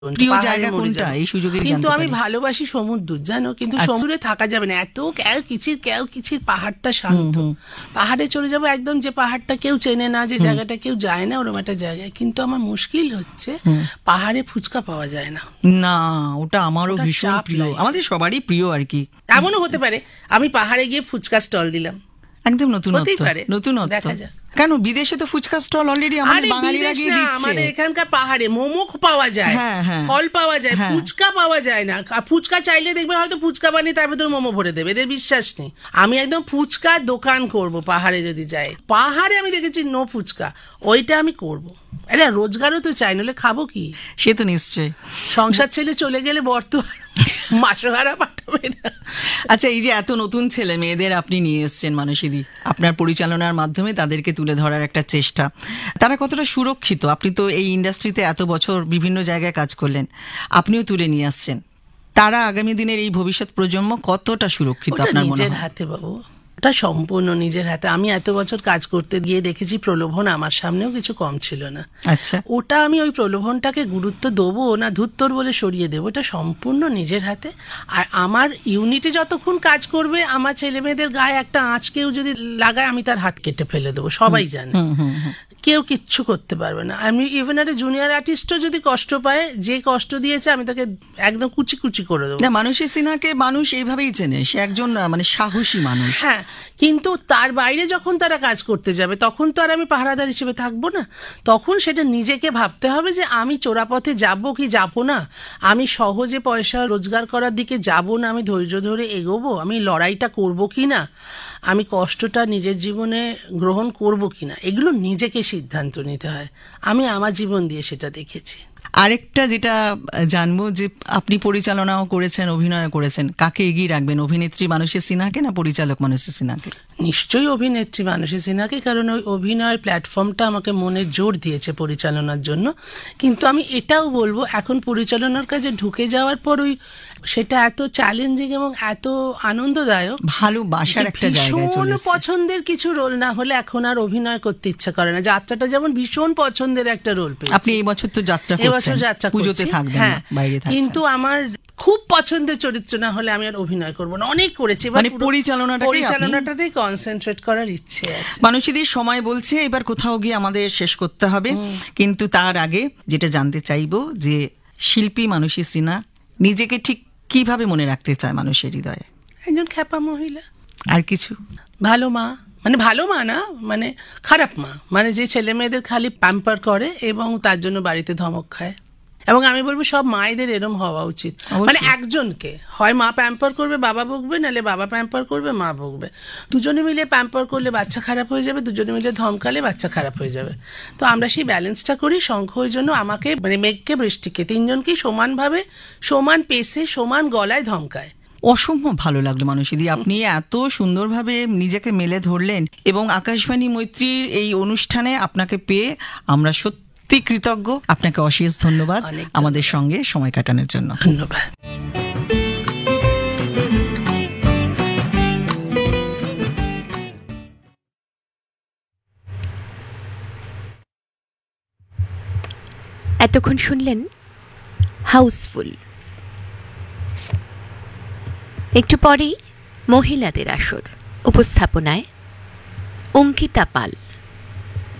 প্রিয় জায়গা কোনটা এই সুযোগে কিন্তু আমি ভালোবাসি সমুদ্র, জানো, কিন্তু সমুদ্রে থাকা যাবে না, এত ক্যাও কিচির পাহাড়টা শান্ত, পাহাড়ে চলে যাবো একদম, যে পাহাড়টা কেউ চেনে না, যে জায়গাটা কেউ যায় না, ওরকম একটা জায়গায়। কিন্তু আমার মুশকিল হচ্ছে পাহাড়ে ফুচকা পাওয়া যায় না। না, ওটা আমারও ভীষণ প্রিয়, আমাদের সবারই প্রিয় আর কি। এমনও হতে পারে আমি পাহাড়ে গিয়ে ফুচকা স্টল দিলাম, একদম নতুন দেখা যায়। কেন, বিদেশে তো ফুচকা স্টল অলরেডি আমাদের বাঙালিরা গিয়ে দিচ্ছে। আমাদের এখানকার পাহাড়ে মোমো পাওয়া যায়, ফল পাওয়া যায়, ফুচকা পাওয়া যায় না। ফুচকা চাইলে দেখবে হয়তো ফুচকা বানিয়ে তার ভেতর মোমো ভরে দেবে, এদের বিশ্বাস নেই। আমি একদম ফুচকা দোকান করব পাহাড়ে যদি যাই। পাহাড়ে আমি দেখেছি নো ফুচকা, ওইটা আমি করব। এটা রোজগারও তো চাই, নলে খাবো কি? সে তো নিশ্চয়, সংসার ছেলে চলে গেলে বর্তমান মাসহারা পাঠাবে না। আচ্ছা, এই যে এত নতুন ছেলে মেয়েদের আপনি নিয়ে এসছেন মানসীদি, আপনার পরিচালনার মাধ্যমে তাদেরকে তুলে ধরার একটা চেষ্টা, তারা কতটা সুরক্ষিত? আপনি তো এই ইন্ডাস্ট্রিতে এত বছর বিভিন্ন জায়গায় কাজ করলেন, আপনিও তুলে নিয়ে আসছেন, তারা আগামী দিনের এই ভবিষ্যৎ প্রজন্ম কতটা সুরক্ষিত আপনার মনে হয়? নিজের হাতে বাবু, ওটা সম্পূর্ণ নিজের হাতে। আমি এত বছর কাজ করতে গিয়ে দেখেছি প্রলোভন আমার সামনেও কিছু কম ছিল না। আচ্ছা, ওটা আমি ওই প্রলোভনটাকে গুরুত্ব দেবো না ধুত্তর বলে সরিয়ে দেবো, এটা সম্পূর্ণ নিজের হাতে। আর আমার ইউনিটে যতক্ষণ কাজ করবে, আমার ছেলে মেয়েদের গায়ে একটা আঁচকেও যদি লাগায়, আমি তার হাত কেটে ফেলে দেবো, সবাই জানে। কেউ কিচ্ছু করতে পারবে না। আমি ইভেন একটা জুনিয়র আর্টিস্টও যদি কষ্ট পায়, যে কষ্ট দিয়েছে আমি তাকে একদম কুচি কুচি করে দেবো। না, মানসী সিনহাকে মানুষ এইভাবেই চেনে, সে একজন মানে সাহসী মানুষ। হ্যাঁ, কিন্তু তার বাইরে যখন তারা কাজ করতে যাবে, তখন তো আর আমি পাহারাদার হিসেবে থাকবো না। তখন সেটা নিজেকে ভাবতে হবে যে আমি চোরাপথে যাব কি যাব না, আমি সহজে পয়সা রোজগার করার দিকে যাব না, আমি ধৈর্য ধরে এগোবো, আমি লড়াইটা করব কি না, আমি কষ্টটা নিজের জীবনে গ্রহণ করব কি না, এগুলো নিজেকে সিদ্ধান্ত নিতে হয়। আমি আমার জীবন দিয়ে সেটা দেখেছি। আরেকটা যেটা জানবো, যে আপনি পরিচালনাও করেছেন, অভিনয় করেছেন, কাকে এগিয়ে রাখবেন, অভিনেত্রী মানসী সিনহাকে না পরিচালক মানসী সিনহাকে? নিশ্চয়ই অভিনেত্রী মানসী সিনহাকে, কারণ ওই অভিনয়ের প্ল্যাটফর্মটা আমাকে মনে জোর দিয়েছে পরিচালনার জন্য। কিন্তু আমি এটাও বলবো, এখন পরিচালনার কাজে ঢুকে যাওয়ার পর ওই সেটা এত চ্যালেঞ্জিং এবং এত আনন্দদায়ক, ভালোবাসার একটা জায়গায় চলে এসেছে। পছন্দের কিছু রোল না হলে এখন আর অভিনয় করতে ইচ্ছা করে না। যাত্রাটা যেমন ভীষণ পছন্দের একটা রোল পেয়েছি। আপনি এই বছর তো যাত্রা পুজোতে থাকবেন, হ্যাঁ, বাইরে থাকছেন। কিন্তু আমার খুব পছন্দের চরিত্র না হলে আমি আর অভিনয় করবো না। অনেক করেছি, মানে পরিচালনাটাতেই কনসেন্ট্রেট করার ইচ্ছে আছে। মানুষদের সময় বলছে এবার কোথাও গিয়ে আমাদের শেষ করতে হবে, কিন্তু তার আগে যেটা জানতে চাইবো, যে শিল্পী মানসী সিনহা নিজেকে ঠিক কিভাবে মনে রাখতে চায় মানুষের হৃদয়ে? একজন খ্যাপা মহিলা। আর কিছু? ভালো মা, মানে ভালো মা না, মানে খারাপ মা, মানে যে ছেলে মেয়েদের খালি প্যাম্পার করে এবং তার জন্য বাড়িতে ধমক খায়। এবং আমি বলবো সব মায়েদের এরম হওয়া উচিত। মানে একজনকে হয় মা প্যাম্পার করবে, বাবা বকবে, নাহলে বাবা প্যাম্পার করবে, মা বকবে। দুজনে মিলে প্যাম্পার করলে বাচ্চা খারাপ হয়ে যাবে, দুজনে মিলে ধমকালে বাচ্চা খারাপ হয়ে যাবে। তো আমরা সেই ব্যালেন্সটা করি। শঙ্খ ওই জন্য আমাকে, মানে মেঘকে বৃষ্টিকে, তিনজনকেই সমানভাবে, সমান পেসে, সমান গলায় ধমকায়। অসম্ভব ভালো লাগলো মানুষীদি, আপনি এত সুন্দরভাবে নিজেকে মেলে ধরলেন, এবং আকাশবাণী মৈত্রীর এই অনুষ্ঠানে আপনাকে পেয়ে আমরা সত্যি কৃতজ্ঞ। আপনাকে অশেষ ধন্যবাদ আমাদের সঙ্গে সময় কাটানোর জন্য। ধন্যবাদ। এতক্ষণ শুনলেন হাউসফুল। একটু পরেই মহিলাদের আসর, উপস্থাপনায় অঙ্কিতা পাল।